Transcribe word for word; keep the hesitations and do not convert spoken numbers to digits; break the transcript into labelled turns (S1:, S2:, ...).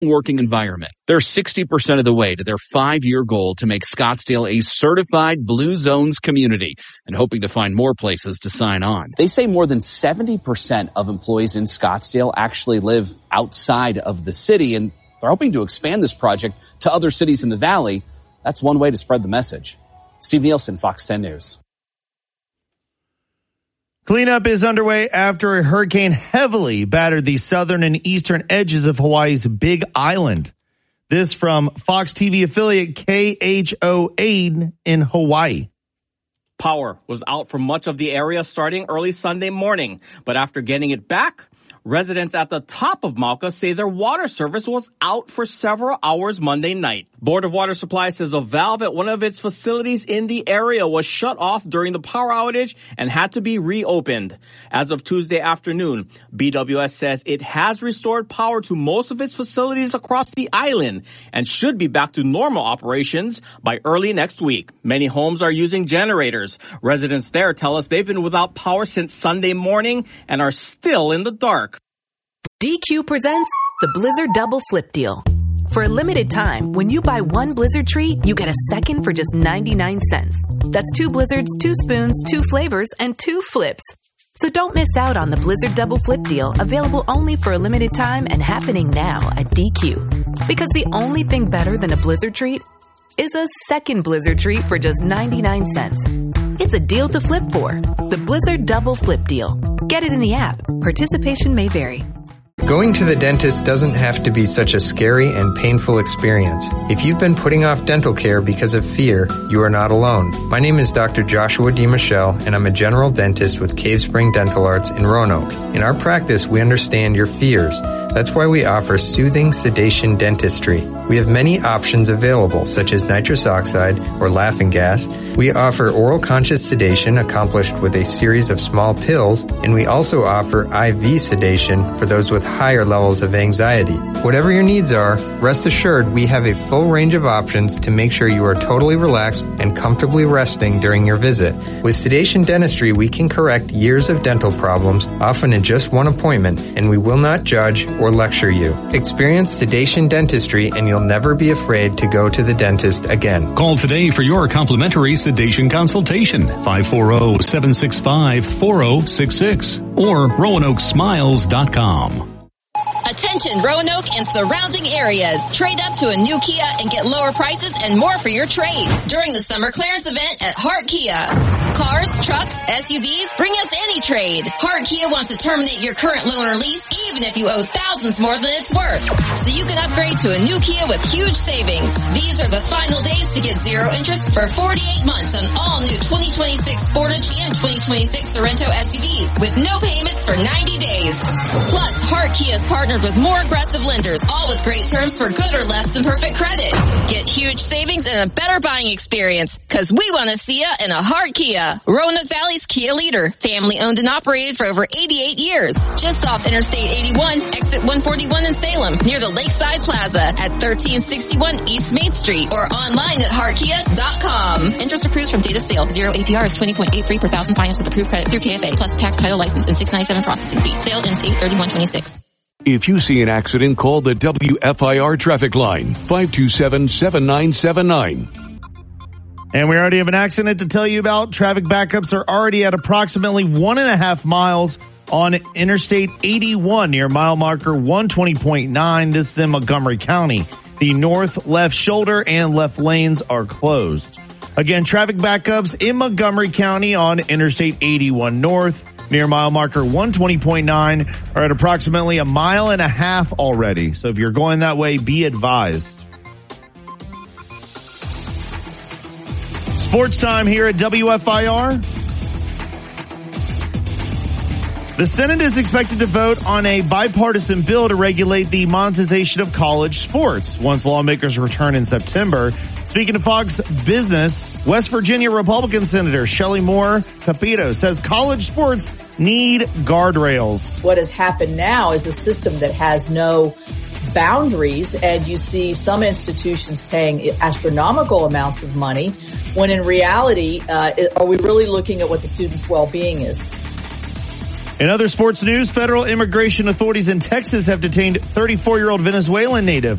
S1: working environment. They're sixty percent of the way to their five-year goal to make Scottsdale a certified Blue Zones community and hoping to find more places to sign on. They say more than seventy percent of employees in Scottsdale actually live outside of the city, and they're hoping to expand this project to other cities in the valley. That's one way to spread the message. Steve Nielsen, Fox ten News.
S2: Cleanup is underway after a hurricane heavily battered the southern and eastern edges of Hawaii's Big Island. This from Fox T V affiliate K H O eight in Hawaii.
S3: Power was out for much of the area starting early Sunday morning, but after getting it back, residents at the top of Mauka say their water service was out for several hours Monday night. Board of Water Supply says a valve at one of its facilities in the area was shut off during the power outage and had to be reopened. As of Tuesday afternoon, B W S says it has restored power to most of its facilities across the island and should be back to normal operations by early next week. Many homes are using generators. Residents there tell us they've been without power since Sunday morning and are still in the dark.
S4: D Q presents the Blizzard Double Flip Deal. For a limited time, when you buy one Blizzard treat, you get a second for just ninety-nine cents. That's two Blizzards, two spoons, two flavors, and two flips. So don't miss out on the Blizzard Double Flip Deal, available only for a limited time and happening now at D Q. Because the only thing better than a Blizzard treat is a second Blizzard treat for just ninety-nine cents. It's a deal to flip for. The Blizzard Double Flip Deal. Get it in the app. Participation may vary.
S5: Going to the dentist doesn't have to be such a scary and painful experience. If you've been putting off dental care because of fear, you are not alone. My name is Doctor Joshua DiMichele, and I'm a general dentist with Cave Spring Dental Arts in Roanoke. In our practice, we understand your fears. That's why we offer soothing sedation dentistry. We have many options available, such as nitrous oxide or laughing gas. We offer oral conscious sedation accomplished with a series of small pills, and we also offer I V sedation for those with higher levels of anxiety. Whatever your needs are, rest assured we have a full range of options to make sure you are totally relaxed and comfortably resting during your visit. With sedation dentistry, we can correct years of dental problems, often in just one appointment, and we will not judge or lecture you. Experience sedation dentistry and you'll never be afraid to go to the dentist again.
S6: Call today for your complimentary sedation consultation. five four zero, seven six five, four zero six six or roanoke smiles dot com.
S7: Attention Roanoke and surrounding areas. Trade up to a new Kia and get lower prices and more for your trade during the summer clearance event at Hart Kia. Cars, trucks, S U Vs, bring us any trade. Hart Kia wants to terminate your current loan or lease even if you owe thousands more than it's worth. So you can upgrade to a new Kia with huge savings. These are the final days to get zero interest for forty-eight months on all new twenty twenty-six Sportage and twenty twenty-six Sorento S U Vs with no payments for ninety days. Plus, Hart Kia is partnered with more aggressive lenders, all with great terms for good or less than perfect credit. Get huge savings and a better buying experience, cause we want to see ya in a Hart Kia. Roanoke Valley's Kia leader, family owned and operated for over eighty-eight years. Just off Interstate eighty-one, exit one forty-one in Salem, near the Lakeside Plaza at thirteen sixty-one East Main Street, or online at hart kia dot com. Interest accrues from date of sale. Zero A P R is twenty point eight three per thousand finance with approved credit through K F A, plus tax, title, license, and six ninety-seven processing fee. Sale ends eight thirty-one twenty-six.
S6: If you see an accident, call the W F I R traffic line, five two seven, seven nine seven nine.
S2: And we already have an accident to tell you about. Traffic backups are already at approximately one and a half miles on Interstate eighty-one near mile marker one twenty point nine. This is in Montgomery County. The north left shoulder and left lanes are closed. Again, traffic backups in Montgomery County on Interstate eighty-one north near mile marker one twenty point nine are at approximately a mile and a half already. So if you're going that way, be advised. Sports time here at W F I R. The Senate is expected to vote on a bipartisan bill to regulate the monetization of college sports once lawmakers return in September. Speaking to Fox Business, West Virginia Republican Senator Shelley Moore Capito says college sports need guardrails.
S8: What has happened now is a system that has no boundaries, and you see some institutions paying astronomical amounts of money when in reality, uh, are we really looking at what the students' well-being is?
S2: In other sports news, federal immigration authorities in Texas have detained thirty-four-year-old Venezuelan native